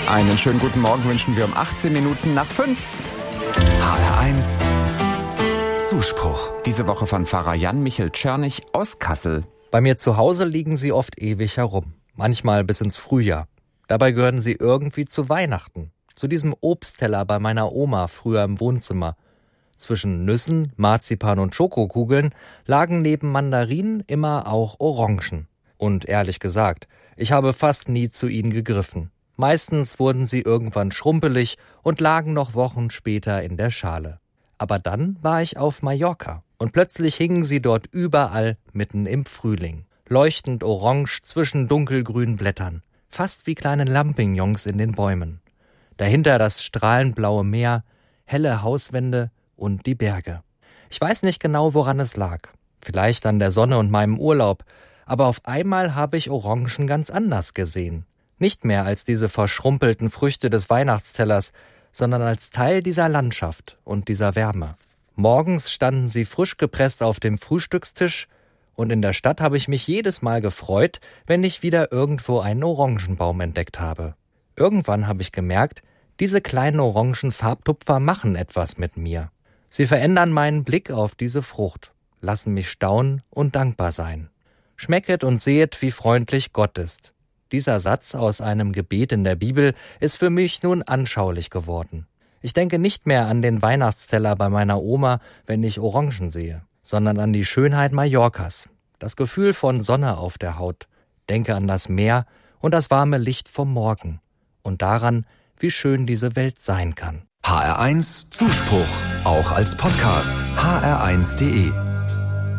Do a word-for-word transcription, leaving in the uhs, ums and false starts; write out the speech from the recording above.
Einen schönen guten Morgen wünschen wir um achtzehn Minuten nach fünf. H R eins Zuspruch. Diese Woche von Pfarrer Jan-Michel Czernig aus Kassel. Bei mir zu Hause liegen sie oft ewig herum, manchmal bis ins Frühjahr. Dabei gehören sie irgendwie zu Weihnachten, zu diesem Obstteller bei meiner Oma früher im Wohnzimmer. Zwischen Nüssen, Marzipan und Schokokugeln lagen neben Mandarinen immer auch Orangen. Und ehrlich gesagt, ich habe fast nie zu ihnen gegriffen. Meistens wurden sie irgendwann schrumpelig und lagen noch Wochen später in der Schale. Aber dann war ich auf Mallorca und plötzlich hingen sie dort überall mitten im Frühling. Leuchtend orange zwischen dunkelgrünen Blättern, fast wie kleine Lampignons in den Bäumen. Dahinter das strahlend blaue Meer, helle Hauswände und die Berge. Ich weiß nicht genau, woran es lag. Vielleicht an der Sonne und meinem Urlaub. Aber auf einmal habe ich Orangen ganz anders gesehen. Nicht mehr als diese verschrumpelten Früchte des Weihnachtstellers, sondern als Teil dieser Landschaft und dieser Wärme. Morgens standen sie frisch gepresst auf dem Frühstückstisch und in der Stadt habe ich mich jedes Mal gefreut, wenn ich wieder irgendwo einen Orangenbaum entdeckt habe. Irgendwann habe ich gemerkt, diese kleinen Orangenfarbtupfer machen etwas mit mir. Sie verändern meinen Blick auf diese Frucht, lassen mich staunen und dankbar sein. Schmecket und sehet, wie freundlich Gott ist. Dieser Satz aus einem Gebet in der Bibel ist für mich nun anschaulich geworden. Ich denke nicht mehr an den Weihnachtsteller bei meiner Oma, wenn ich Orangen sehe, sondern an die Schönheit Mallorcas, das Gefühl von Sonne auf der Haut, denke an das Meer und das warme Licht vom Morgen und daran, wie schön diese Welt sein kann. H R eins Zuspruch, auch als Podcast. H R eins punkt de